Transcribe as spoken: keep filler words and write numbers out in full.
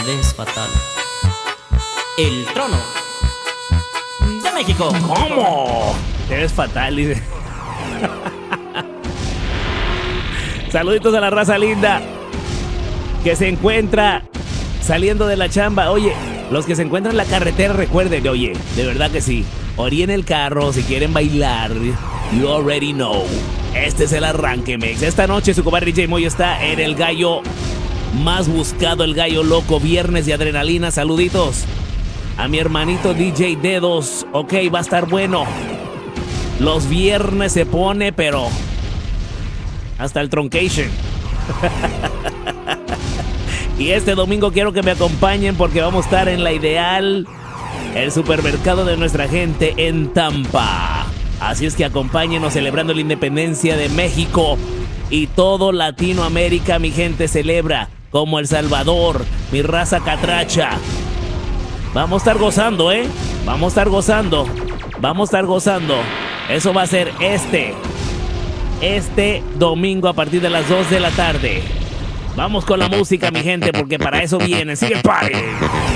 Dance Fatal. El trono de México. ¿Cómo? Eres fatal, dice. Saluditos a la raza linda que se encuentra saliendo de la chamba. Oye, los que se encuentran en la carretera, recuerden, oye, de verdad que sí. Oríen el carro si quieren bailar. You already know. Este es el arranque, Mex. Esta noche su compadre D J Moyo está en el gallo más buscado, el gallo loco. Viernes de adrenalina. Saluditos a mi hermanito D J Dedos. Ok, va a estar bueno. Los viernes se pone, pero hasta el truncation. Y este domingo quiero que me acompañen porque vamos a estar en La Ideal, el supermercado de nuestra gente en Tampa. Así es que acompáñenos celebrando la independencia de México. Y todo Latinoamérica, mi gente, celebra, como El Salvador, mi raza catracha. Vamos a estar gozando, ¿eh? Vamos a estar gozando. Vamos a estar gozando. Eso va a ser este, este domingo a partir de las dos de la tarde. Vamos con la música, mi gente, porque para eso viene. Sigue el party.